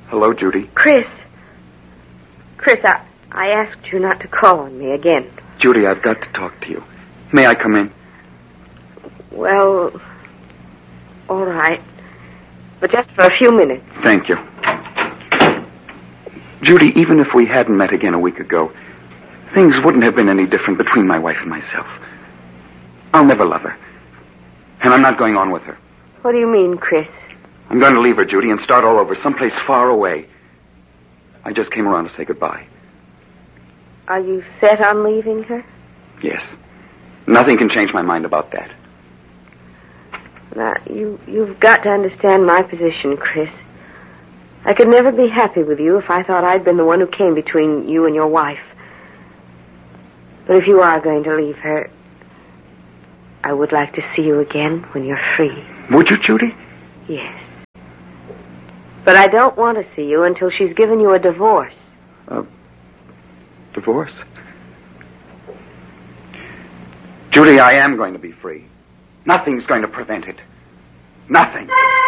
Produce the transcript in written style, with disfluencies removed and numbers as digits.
Hello, Judy. Chris, I asked you not to call on me again. Judy, I've got to talk to you. May I come in? Well, all right. But just for a few minutes. Thank you. Judy, even if we hadn't met again a week ago, things wouldn't have been any different between my wife and myself. I'll never love her. And I'm not going on with her. What do you mean, Chris? I'm going to leave her, Judy, and start all over, someplace far away. I just came around to say goodbye. Are you set on leaving her? Yes. Nothing can change my mind about that. Now, you've got to understand my position, Chris. I could never be happy with you if I thought I'd been the one who came between you and your wife. But if you are going to leave her, I would like to see you again when you're free. Would you, Judy? Yes. But I don't want to see you until she's given you a divorce. Divorce? Judy, I am going to be free. Nothing's going to prevent it. Nothing.